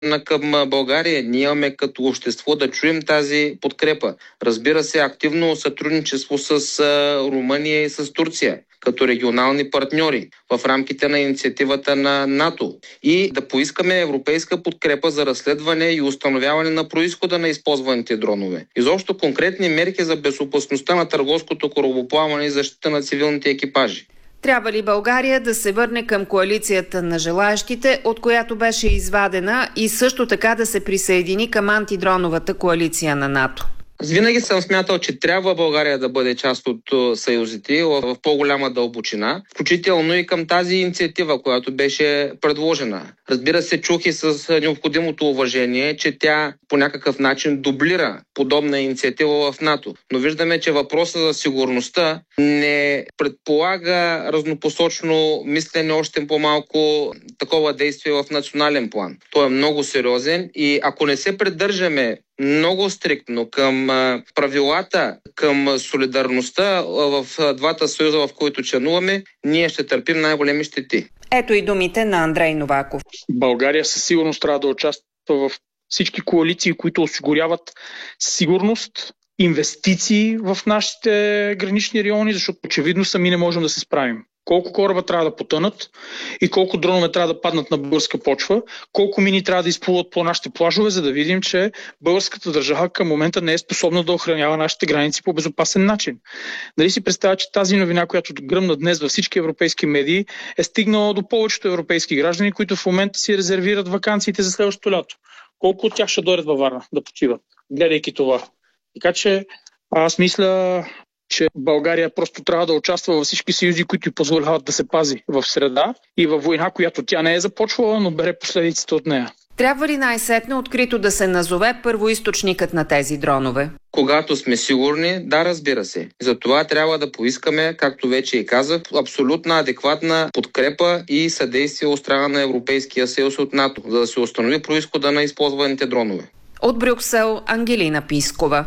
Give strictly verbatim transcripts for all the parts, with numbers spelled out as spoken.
към България. Ние имаме като общество да чуем тази подкрепа. Разбира се, активно сътрудничество с Румъния и с Турция като регионални партньори в рамките на инициативата на НАТО и да поискаме европейска подкрепа за разследване и установяване на произхода на използваните дронове. Изобщо конкретни мерки за безопасността на търговското корабоплаване и защита на цивилните екипажи. Трябва ли България да се върне към коалицията на желаещите, от която беше извадена, и също така да се присъедини към антидроновата коалиция на НАТО? Аз винаги съм смятал, че трябва България да бъде част от съюзите в по-голяма дълбочина, включително и към тази инициатива, която беше предложена. Разбира се, чух и с необходимото уважение, че тя по някакъв начин дублира подобна инициатива в НАТО. Но виждаме, че въпросът за сигурността не предполага разнопосочно мислене, още по-малко такова действие в национален план. Той е много сериозен и ако не се придържаме много стриктно към правилата, към солидарността в двата съюза, в които членуваме, ние ще търпим най-големи щети. Ето и думите на Андрей Новаков. България със сигурност трябва да участва в всички коалиции, които осигуряват сигурност, инвестиции в нашите гранични райони, защото очевидно сами не можем да се справим. Колко кораба трябва да потънат и колко дронове трябва да паднат на българска почва, колко мини трябва да изплуват по нашите плажове, за да видим, че българската държава към момента не е способна да охранява нашите граници по безопасен начин. Дали си представя, че тази новина, която гръмна днес във всички европейски медии, е стигнала до повечето европейски граждани, които в момента си резервират ваканциите за следващото лято? Колко от тях ще дойдат във Варна да почиват, гледайки това? Така че аз мисля, че България просто трябва да участва във всички съюзи, които й позволяват да се пази в среда и във война, която тя не е започвала, но бере последиците от нея. Трябва ли най-сетне открито да се назове първоизточникът на тези дронове? Когато сме сигурни, да, разбира се. Затова трябва да поискаме, както вече и казах, абсолютна адекватна подкрепа и съдействие от страна на Европейския съюз от НАТО, за да се установи произхода на използваните дронове. От Брюксел, Ангелина Пискова.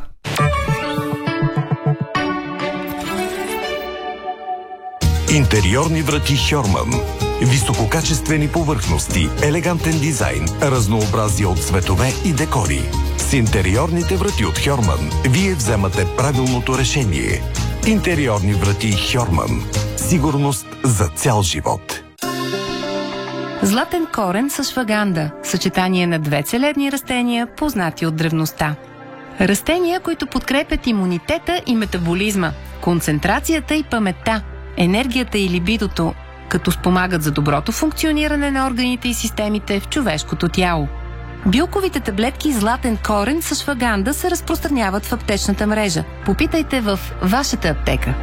Интериорни врати Хьорман. Висококачествени повърхности, елегантен дизайн, разнообразие от цветове и декори. С интериорните врати от Хьорман вие вземате правилното решение. Интериорни врати Хьорман. Сигурност за цял живот. Златен корен с шваганда. Съчетание на две целебни растения, познати от древността. Растения, които подкрепят имунитета и метаболизма, концентрацията и паметта, енергията и либидото, като спомагат за доброто функциониране на органите и системите в човешкото тяло. Билковите таблетки Златен корен с шваганда се разпространяват в аптечната мрежа. Попитайте в вашата аптека.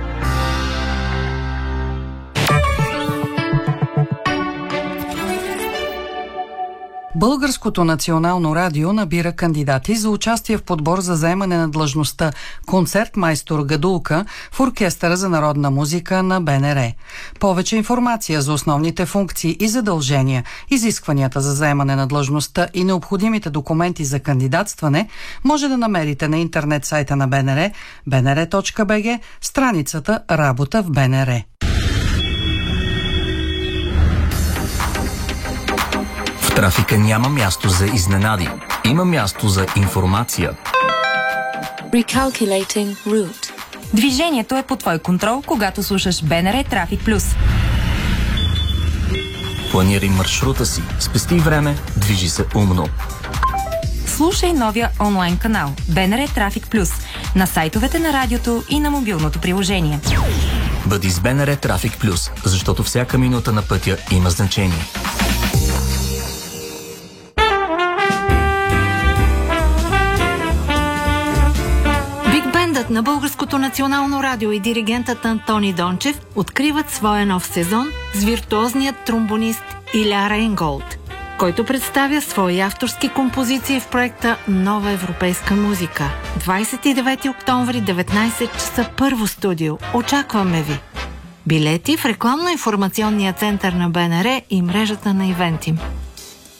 Българското национално радио набира кандидати за участие в подбор за заемане на длъжността концертмайстор Гадулка в Оркестъра за народна музика на БНР. Повече информация за основните функции и задължения, изискванията за заемане на длъжността и необходимите документи за кандидатстване може да намерите на интернет сайта на БНР, бнр точка бг, страницата Работа в БНР. В трафика няма място за изненади. Има място за информация. Recalculating route. Движението е под твой контрол, когато слушаш БНР Трафик Плюс. Планирай маршрута си, спести време, движи се умно. Слушай новия онлайн канал БНР Трафик Плюс на сайтовете на радиото и на мобилното приложение. Бъди с БНР Трафик Плюс, защото всяка минута на пътя има значение. На Българското национално радио и диригентът Антони Дончев откриват своя нов сезон с виртуозният тромбонист Иля Рейнголд, който представя свои авторски композиции в проекта Нова европейска музика. двадесет и девети октомври, деветнадесет часа, първо студио. Очакваме ви! Билети в рекламно-информационния център на БНР и мрежата на Ивентим.